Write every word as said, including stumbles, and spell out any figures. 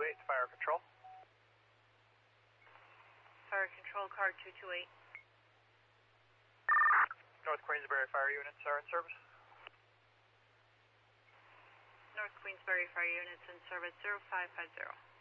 eight, Fire Control. Fire Control, car two two eight. North Queensbury Fire Units are in service. North Queensbury Fire Units in service zero five five zero.